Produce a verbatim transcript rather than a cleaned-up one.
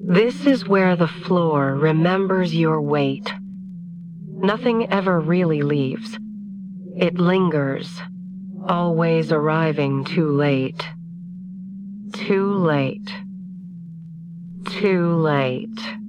This is where the floor remembers your weight. Nothing ever really leaves. It lingers, always arriving too late. Too late. Too late.